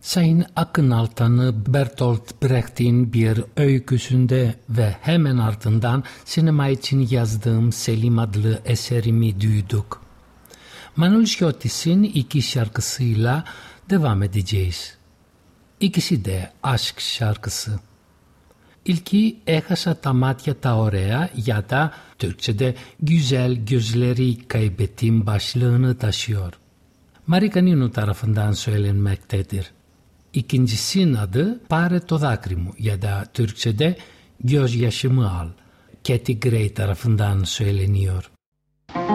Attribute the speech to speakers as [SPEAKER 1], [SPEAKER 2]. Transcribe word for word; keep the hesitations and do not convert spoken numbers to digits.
[SPEAKER 1] Sayın Akınaltan'ı Bertolt Brecht'in bir öyküsünde ve hemen ardından sinema için yazdığım Selim adlı eserimi duyduk. Manol Şiotis'in iki şarkısıyla devam edeceğiz. İkisi de aşk şarkısı. İlki Έχασα τα μάτια τα ωραία ya da Türkçe'de güzel gözleri kaybettiğim başlığını taşıyor. Marika Ninu tarafından söylenmektedir. İkincisinin adı Πάρε το δάκρυ μου ya da Türkçe'de Gözyaşımı al. Kathy Gray tarafından söyleniyor.